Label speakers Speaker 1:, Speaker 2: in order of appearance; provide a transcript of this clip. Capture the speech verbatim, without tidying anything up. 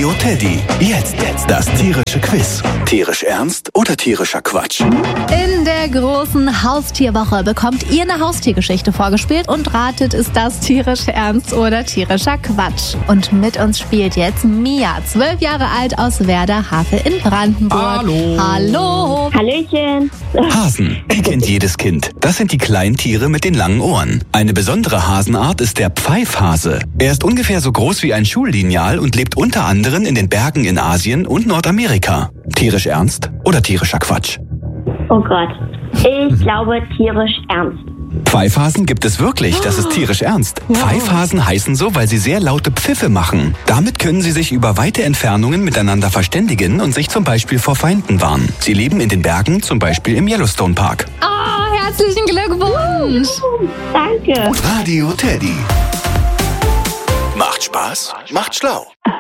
Speaker 1: Radio Teddy. Jetzt, jetzt das tierische Quiz. Tierisch ernst oder tierischer Quatsch?
Speaker 2: In der großen Haustierwoche bekommt ihr eine Haustiergeschichte vorgespielt und ratet, ist das tierisch ernst oder tierischer Quatsch. Und mit uns spielt jetzt Mia, zwölf Jahre alt, aus Werder-Havel in Brandenburg.
Speaker 3: Hallo.
Speaker 2: Hallo.
Speaker 4: Hallöchen.
Speaker 1: Hasen, die kennt jedes Kind. Das sind die kleinen Tiere mit den langen Ohren. Eine besondere Hasenart ist der Pfeifhase. Er ist ungefähr so groß wie ein Schullineal und lebt unter anderem in den Bergen in Asien und Nordamerika. Tierisch ernst oder tierischer Quatsch?
Speaker 4: Oh Gott. Ich glaube tierisch ernst.
Speaker 1: Pfeifhasen gibt es wirklich, das ist tierisch ernst. Pfeifhasen heißen so, weil sie sehr laute Pfiffe machen. Damit können sie sich über weite Entfernungen miteinander verständigen und sich zum Beispiel vor Feinden warnen. Sie leben in den Bergen, zum Beispiel im Yellowstone Park.
Speaker 2: Oh, herzlichen Glückwunsch.
Speaker 4: Danke.
Speaker 1: Radio Teddy. Macht Spaß, macht schlau.